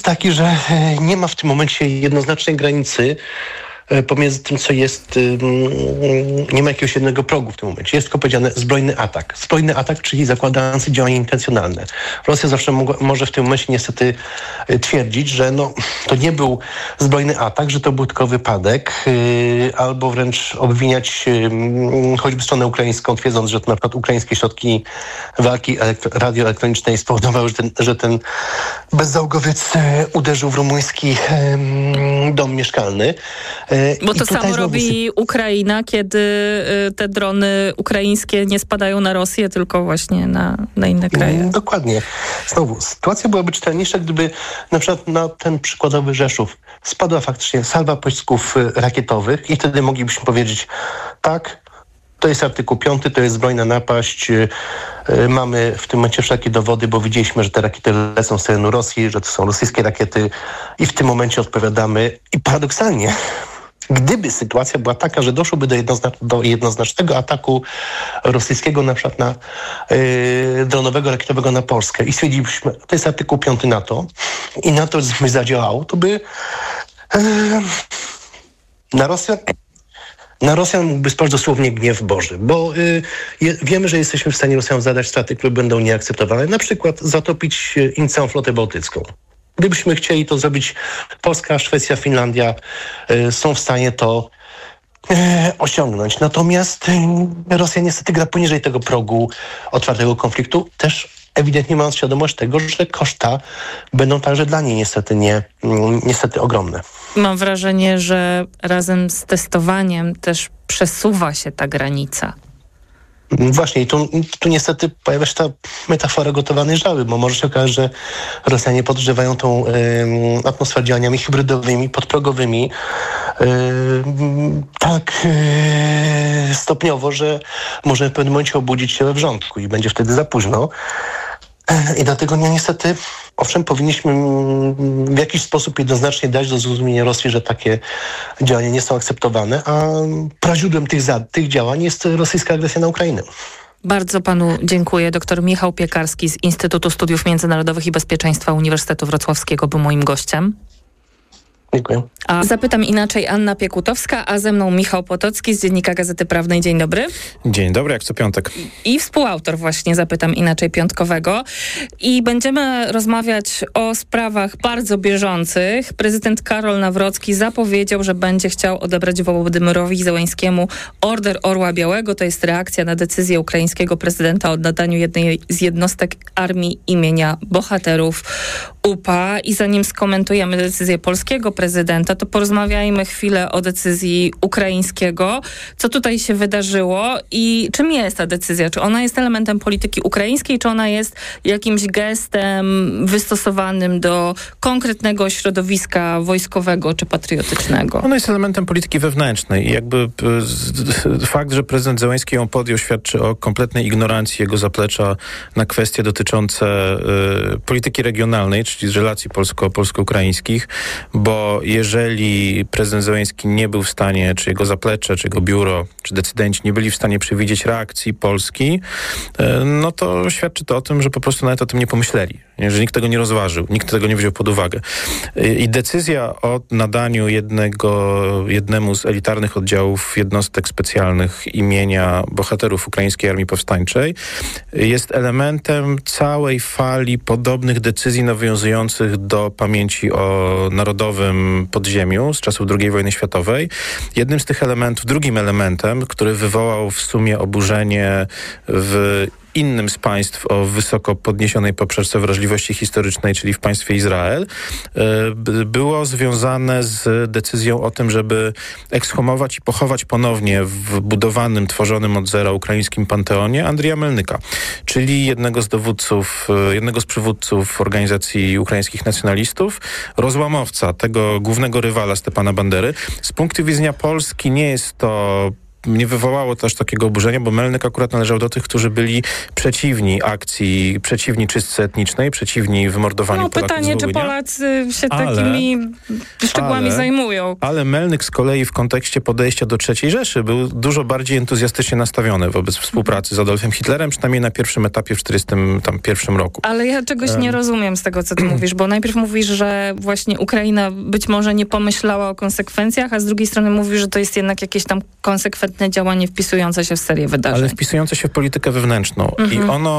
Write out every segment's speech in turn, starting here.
taki, że nie ma w tym momencie jednoznacznej granicy pomiędzy tym, co jest, nie ma jakiegoś jednego progu w tym momencie. Jest tylko powiedziane zbrojny atak. Zbrojny atak, czyli zakładający działanie intencjonalne. Rosja zawsze może w tym momencie niestety twierdzić, że to nie był zbrojny atak, że to był tylko wypadek, albo wręcz obwiniać choćby stronę ukraińską, twierdząc, że to na przykład ukraińskie środki walki radioelektronicznej spowodowały, że ten bezzałogowiec uderzył w rumuński dom mieszkalny. Bo to samo robi Ukraina, kiedy te drony ukraińskie nie spadają na Rosję, tylko właśnie na inne kraje. Dokładnie. Znowu, sytuacja byłaby czytelniejsza, gdyby na przykład na ten przykładowy Rzeszów spadła faktycznie salwa pocisków rakietowych i wtedy moglibyśmy powiedzieć, tak, to jest artykuł 5, to jest zbrojna napaść. Mamy w tym momencie wszelkie dowody, bo widzieliśmy, że te rakiety lecą z terenu Rosji, że to są rosyjskie rakiety i w tym momencie odpowiadamy. I paradoksalnie, gdyby sytuacja była taka, że doszłoby do jednoznacznego ataku rosyjskiego, na przykład na dronowego, rakietowego na Polskę i stwierdzilibyśmy, to jest artykuł 5 NATO i NATO by zadziałało, to by na Rosjan mógłby spaść dosłownie gniew Boży, bo wiemy, że jesteśmy w stanie Rosjanom zadać straty, które będą nieakceptowane. Na przykład zatopić im całą flotę bałtycką. Gdybyśmy chcieli to zrobić, Polska, Szwecja, Finlandia są w stanie to osiągnąć. Natomiast Rosja niestety gra poniżej tego progu otwartego konfliktu, też ewidentnie mając świadomość tego, że koszta będą także dla niej niestety ogromne. Mam wrażenie, że razem z testowaniem też przesuwa się ta granica. Właśnie i tu niestety pojawia się ta metafora gotowanej żały, bo może się okazać, że Rosjanie podgrzewają tą atmosferę działaniami hybrydowymi, podprogowymi tak stopniowo, że możemy w pewnym momencie obudzić się we wrzątku i będzie wtedy za późno. I dlatego niestety, owszem, powinniśmy w jakiś sposób jednoznacznie dać do zrozumienia Rosji, że takie działania nie są akceptowane, a praźródłem tych działań jest rosyjska agresja na Ukrainę. Bardzo panu dziękuję. Dr Michał Piekarski z Instytutu Studiów Międzynarodowych i Bezpieczeństwa Uniwersytetu Wrocławskiego był moim gościem. Dziękuję. A zapytam inaczej, Anna Piekutowska, a ze mną Michał Potocki z Dziennika Gazety Prawnej. Dzień dobry. Dzień dobry, jak co piątek. I współautor właśnie Zapytam Inaczej piątkowego. I będziemy rozmawiać o sprawach bardzo bieżących. Prezydent Karol Nawrocki zapowiedział, że będzie chciał odebrać Wołodymyrowi Zełenskiemu Order Orła Białego. To jest reakcja na decyzję ukraińskiego prezydenta o nadaniu jednej z jednostek armii imienia bohaterów UPA. I zanim skomentujemy decyzję polskiego prezydenta, to porozmawiajmy chwilę o decyzji ukraińskiego. Co tutaj się wydarzyło i czym jest ta decyzja? Czy ona jest elementem polityki ukraińskiej, czy ona jest jakimś gestem wystosowanym do konkretnego środowiska wojskowego czy patriotycznego? Ona jest elementem polityki wewnętrznej i jakby fakt, że prezydent Zełenski ją podjął, świadczy o kompletnej ignorancji jego zaplecza na kwestie dotyczące polityki regionalnej, czyli relacji polsko-ukraińskich, bo jeżeli prezydent Zełenski nie był w stanie, czy jego zaplecze, czy jego biuro, czy decydenci nie byli w stanie przewidzieć reakcji Polski, no to świadczy to o tym, że po prostu nawet o tym nie pomyśleli, że nikt tego nie rozważył, nikt tego nie wziął pod uwagę. I decyzja o nadaniu jednemu z elitarnych oddziałów jednostek specjalnych imienia bohaterów Ukraińskiej Armii Powstańczej jest elementem całej fali podobnych decyzji nawiązujących do pamięci o narodowym podziemiu z czasów II wojny światowej. Jednym z tych elementów, drugim elementem, który wywołał w sumie oburzenie w innym z państw o wysoko podniesionej poprzeczce wrażliwości historycznej, czyli w państwie Izrael, było związane z decyzją o tym, żeby ekshumować i pochować ponownie w budowanym, tworzonym od zera ukraińskim Panteonie Andrija Melnyka, czyli jednego z przywódców organizacji ukraińskich nacjonalistów, rozłamowca tego głównego rywala Stepana Bandery. Z punktu widzenia Polski nie jest to nie wywołało też takiego oburzenia, bo Melnyk akurat należał do tych, którzy byli przeciwni akcji, przeciwni czystce etnicznej, przeciwni wymordowaniu Polaków z Wołynia. Pytanie, czy Polacy się takimi szczegółami zajmują. Ale Melnyk z kolei w kontekście podejścia do III Rzeszy był dużo bardziej entuzjastycznie nastawiony wobec współpracy z Adolfem Hitlerem, przynajmniej na pierwszym etapie w 1941 roku. Ale ja czegoś nie rozumiem z tego, co ty mówisz, bo najpierw mówisz, że właśnie Ukraina być może nie pomyślała o konsekwencjach, a z drugiej strony mówisz, że to jest jednak jakieś tam konsekwentne działanie wpisujące się w serię wydarzeń. Ale wpisujące się w politykę wewnętrzną. I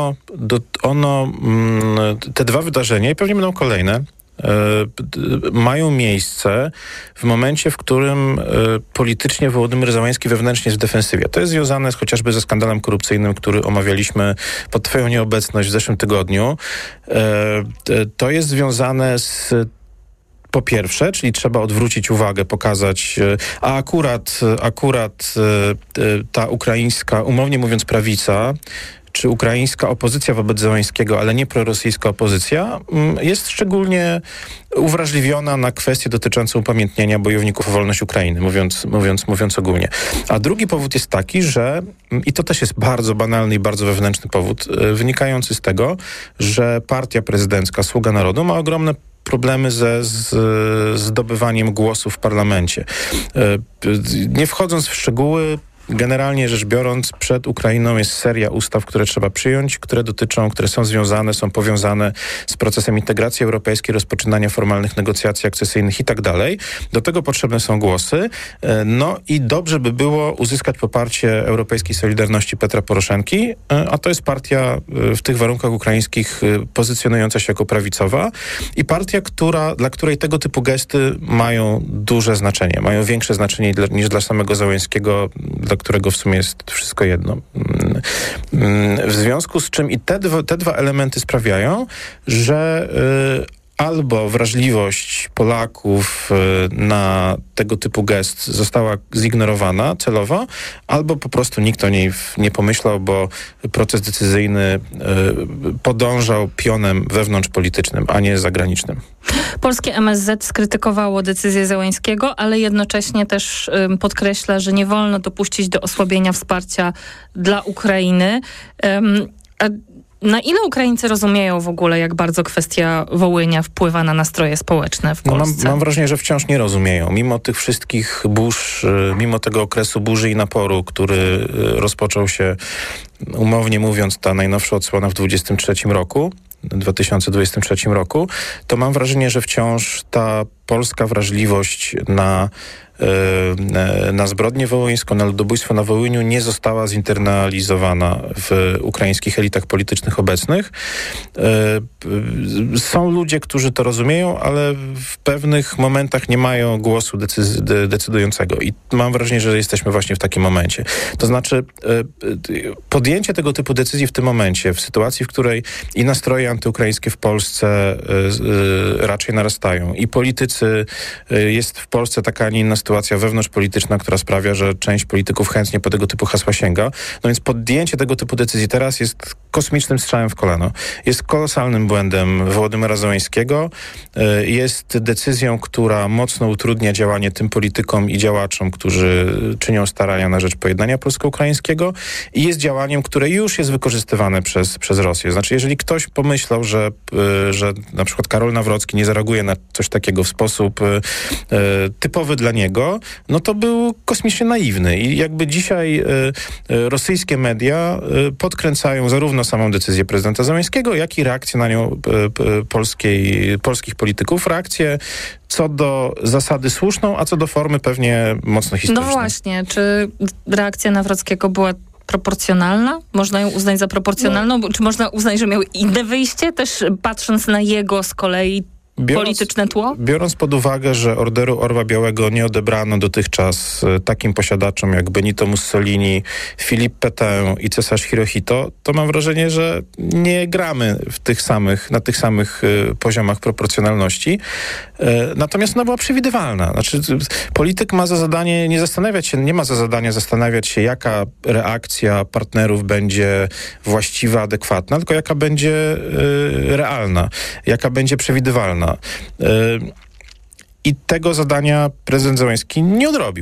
te dwa wydarzenia, i pewnie będą kolejne, mają miejsce w momencie, w którym politycznie Wołodymyr Zełański wewnętrznie jest w defensywie. To jest związane chociażby ze skandalem korupcyjnym, który omawialiśmy pod twoją nieobecność w zeszłym tygodniu. To jest związane z po pierwsze, czyli trzeba odwrócić uwagę, pokazać, a akurat ta ukraińska, umownie mówiąc, prawica, czy ukraińska opozycja wobec Zełańskiego, ale nie prorosyjska opozycja, jest szczególnie uwrażliwiona na kwestie dotyczące upamiętnienia bojowników o wolność Ukrainy, mówiąc ogólnie. A drugi powód jest taki, że, i to też jest bardzo banalny i bardzo wewnętrzny powód, wynikający z tego, że partia prezydencka Sługa Narodu ma ogromne problemy ze zdobywaniem głosów w parlamencie. Nie wchodząc w szczegóły, generalnie rzecz biorąc, przed Ukrainą jest seria ustaw, które trzeba przyjąć, które są związane, są powiązane z procesem integracji europejskiej, rozpoczynania formalnych negocjacji akcesyjnych i tak dalej. Do tego potrzebne są głosy. No i dobrze by było uzyskać poparcie Europejskiej Solidarności Petra Poroszenki, a to jest partia w tych warunkach ukraińskich pozycjonująca się jako prawicowa i partia, dla której tego typu gesty mają duże znaczenie, mają większe znaczenie niż dla samego Zełańskiego, dla którego w sumie jest wszystko jedno. W związku z czym i te dwa elementy sprawiają, że albo wrażliwość Polaków na tego typu gest została zignorowana celowo, albo po prostu nikt o niej nie pomyślał, bo proces decyzyjny podążał pionem wewnątrzpolitycznym, a nie zagranicznym. Polskie MSZ skrytykowało decyzję Zełańskiego, ale jednocześnie też podkreśla, że nie wolno dopuścić do osłabienia wsparcia dla Ukrainy. Na ile Ukraińcy rozumieją w ogóle, jak bardzo kwestia Wołynia wpływa na nastroje społeczne w Polsce? Mam wrażenie, że wciąż nie rozumieją. Mimo tych wszystkich burz, mimo tego okresu burzy i naporu, który rozpoczął się, umownie mówiąc, ta najnowsza odsłona w 2023 roku, to mam wrażenie, że wciąż ta polska wrażliwość na zbrodnię wołyńską, na ludobójstwo na Wołyniu nie została zinternalizowana w ukraińskich elitach politycznych obecnych. Są ludzie, którzy to rozumieją, ale w pewnych momentach nie mają głosu decydującego i mam wrażenie, że jesteśmy właśnie w takim momencie. To znaczy podjęcie tego typu decyzji w tym momencie, w sytuacji, w której i nastroje antyukraińskie w Polsce raczej narastają i politycy, jest w Polsce taka, a nie inna sytuacja wewnątrzpolityczna, która sprawia, że część polityków chętnie po tego typu hasła sięga. No więc podjęcie tego typu decyzji teraz jest kosmicznym strzałem w kolano. Jest kolosalnym błędem Wołodymyra Zełańskiego. Jest decyzją, która mocno utrudnia działanie tym politykom i działaczom, którzy czynią starania na rzecz pojednania polsko-ukraińskiego i jest działaniem, które już jest wykorzystywane przez Rosję. Znaczy, jeżeli ktoś pomyślał, że na przykład Karol Nawrocki nie zareaguje na coś takiego w sposób typowy dla niego, no to był kosmicznie naiwny. I jakby dzisiaj rosyjskie media podkręcają zarówno samą decyzję prezydenta Zełańskiego, jak i reakcję na nią polskich polityków. Reakcję co do zasady słuszną, a co do formy pewnie mocno historyczną. No właśnie, czy reakcja Nawrockiego była proporcjonalna? Można ją uznać za proporcjonalną? Czy można uznać, że miał inne wyjście? Też patrząc na jego z kolei polityczne tło? Biorąc pod uwagę, że Orderu Orła Białego nie odebrano dotychczas takim posiadaczom jak Benito Mussolini, Philippe Pétain i cesarz Hirohito, to mam wrażenie, że nie gramy na tych samych poziomach proporcjonalności. Natomiast ona była przewidywalna. Znaczy, polityk ma za zadanie nie ma za zadania zastanawiać się, jaka reakcja partnerów będzie właściwa, adekwatna, tylko jaka będzie realna, jaka będzie przewidywalna. I tego zadania prezydent Zełański nie odrobił.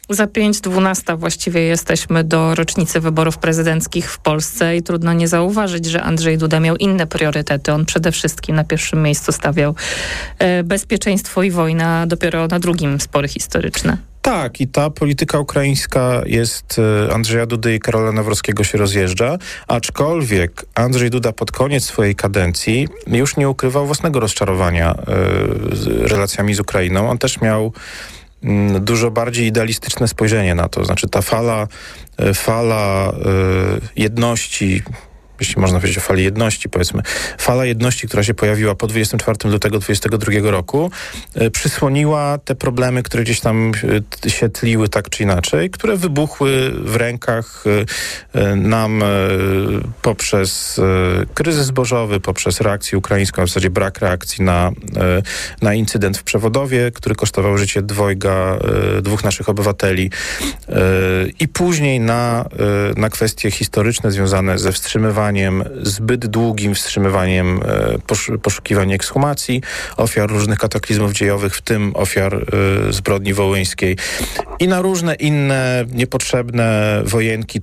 Za 5:12 właściwie jesteśmy do rocznicy wyborów prezydenckich w Polsce i trudno nie zauważyć, że Andrzej Duda miał inne priorytety. On przede wszystkim na pierwszym miejscu stawiał bezpieczeństwo i wojnę, a dopiero na drugim spory historyczne. Tak, i ta polityka ukraińska jest Andrzeja Dudy i Karola Nawrockiego się rozjeżdża, aczkolwiek Andrzej Duda pod koniec swojej kadencji już nie ukrywał własnego rozczarowania relacjami z Ukrainą. On też miał dużo bardziej idealistyczne spojrzenie na to. Znaczy ta fala jedności, jeśli można powiedzieć o fali jedności, powiedzmy, fala jedności, która się pojawiła po 24 lutego 2022 roku, przysłoniła te problemy, które gdzieś tam się tliły tak czy inaczej, które wybuchły w rękach nam poprzez kryzys zbożowy, poprzez reakcję ukraińską, w zasadzie brak reakcji na incydent w Przewodowie, który kosztował życie dwóch naszych obywateli i później na kwestie historyczne związane ze wstrzymywaniem, zbyt długim wstrzymywaniem poszukiwania ekshumacji, ofiar różnych kataklizmów dziejowych, w tym ofiar zbrodni wołyńskiej i na różne inne niepotrzebne wojenki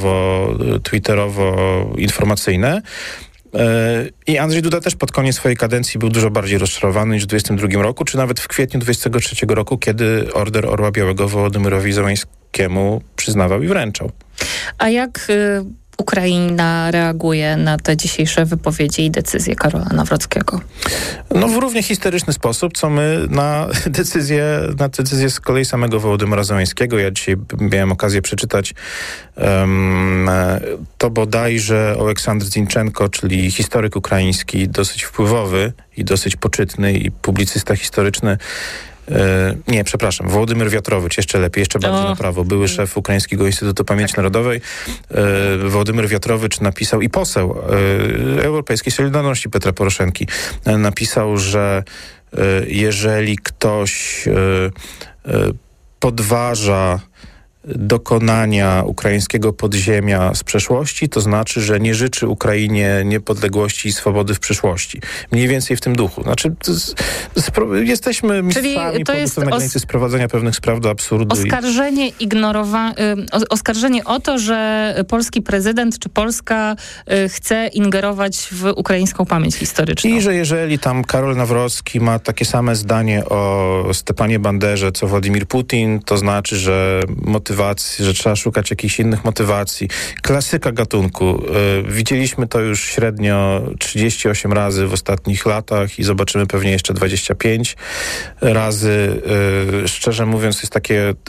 twitterowo-informacyjne. I Andrzej Duda też pod koniec swojej kadencji był dużo bardziej rozczarowany niż w 2022 roku, czy nawet w kwietniu 2023 roku, kiedy Order Orła Białego Wołodymyrowi Zełańskiemu przyznawał i wręczał. A jak Ukraina reaguje na te dzisiejsze wypowiedzi i decyzje Karola Nawrockiego? No w równie histeryczny sposób, co my na decyzję z kolei samego Wołodymyra Zełańskiego. Ja dzisiaj miałem okazję przeczytać to bodajże Oleksandr Zinczenko, czyli historyk ukraiński, dosyć wpływowy i dosyć poczytny i publicysta historyczny. Wołodymyr Wiatrowicz, jeszcze lepiej, jeszcze bardziej na prawo. Były szef Ukraińskiego Instytutu Pamięci Narodowej. Wołodymyr Wiatrowicz napisał, i poseł Europejskiej Solidarności Petra Poroszenki, napisał, że jeżeli ktoś podważa dokonania ukraińskiego podziemia z przeszłości, to znaczy, że nie życzy Ukrainie niepodległości i swobody w przyszłości. Mniej więcej w tym duchu. Znaczy, jesteśmy mistrzami po prostu na granicy sprowadzenia pewnych spraw do absurdu. Oskarżenie o to, że polski prezydent czy Polska chce ingerować w ukraińską pamięć historyczną. I że jeżeli tam Karol Nawrocki ma takie same zdanie o Stepanie Banderze, co Władimir Putin, to znaczy, że że trzeba szukać jakichś innych motywacji. Klasyka gatunku. Widzieliśmy to już średnio 38 razy w ostatnich latach i zobaczymy pewnie jeszcze 25 razy. Szczerze mówiąc, jest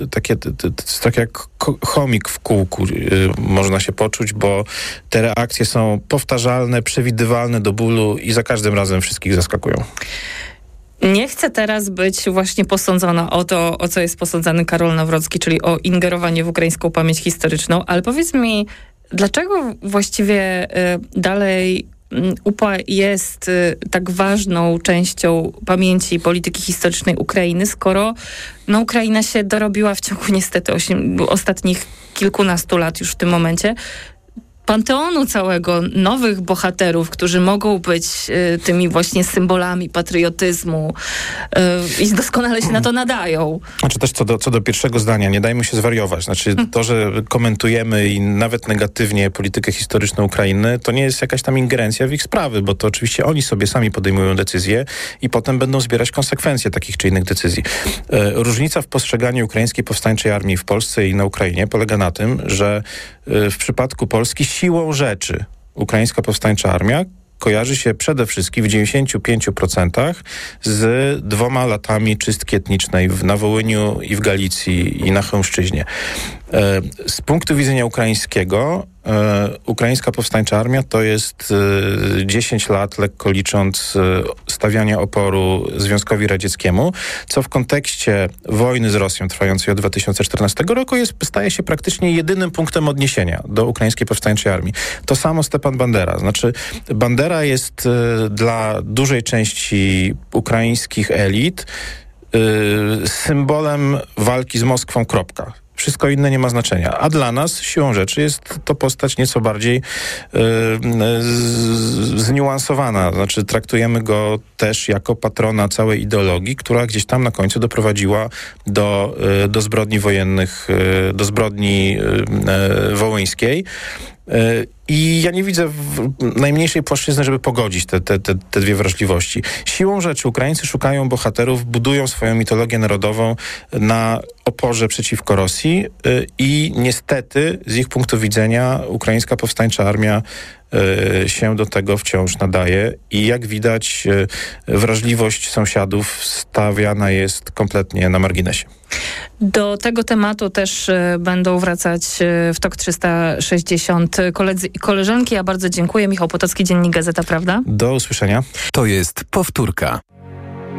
tak jak chomik w kółku można się poczuć, bo te reakcje są powtarzalne, przewidywalne do bólu i za każdym razem wszystkich zaskakują. Nie chcę teraz być właśnie posądzona o to, o co jest posądzany Karol Nawrocki, czyli o ingerowanie w ukraińską pamięć historyczną, ale powiedz mi, dlaczego właściwie dalej UPA jest tak ważną częścią pamięci polityki historycznej Ukrainy, skoro Ukraina się dorobiła w ciągu niestety ostatnich kilkunastu lat już w tym momencie panteonu całego nowych bohaterów, którzy mogą być tymi właśnie symbolami patriotyzmu i doskonale się na to nadają. Znaczy też co do pierwszego zdania, nie dajmy się zwariować. Znaczy to, że komentujemy i nawet negatywnie politykę historyczną Ukrainy, to nie jest jakaś tam ingerencja w ich sprawy, bo to oczywiście oni sobie sami podejmują decyzje i potem będą zbierać konsekwencje takich czy innych decyzji. Różnica w postrzeganiu Ukraińskiej Powstańczej Armii w Polsce i na Ukrainie polega na tym, że w przypadku Polski siłą rzeczy Ukraińska Powstańcza Armia kojarzy się przede wszystkim w 95% z 2 latami czystki etnicznej na Wołyniu i w Galicji i na Chełmszczyźnie. Z punktu widzenia ukraińskiego Ukraińska Powstańcza Armia to jest 10 lat, lekko licząc, stawiania oporu Związkowi Radzieckiemu, co w kontekście wojny z Rosją trwającej od 2014 roku staje się praktycznie jedynym punktem odniesienia do Ukraińskiej Powstańczej Armii. To samo Stepan Bandera. Znaczy Bandera jest dla dużej części ukraińskich elit symbolem walki z Moskwą, kropka. Wszystko inne nie ma znaczenia. A dla nas siłą rzeczy jest to postać nieco bardziej zniuansowana. Znaczy traktujemy go też jako patrona całej ideologii, która gdzieś tam na końcu doprowadziła do zbrodni wojennych, do zbrodni wołyńskiej. I ja nie widzę najmniejszej płaszczyzny, żeby pogodzić te dwie wrażliwości. Siłą rzeczy Ukraińcy szukają bohaterów, budują swoją mitologię narodową na oporze przeciwko Rosji i niestety z ich punktu widzenia ukraińska powstańcza armia się do tego wciąż nadaje i jak widać wrażliwość sąsiadów stawiana jest kompletnie na marginesie. Do tego tematu też będą wracać w TOK 360 koledzy i koleżanki. Ja bardzo dziękuję. Michał Potocki, Dziennik Gazeta Prawda. Do usłyszenia. To jest powtórka.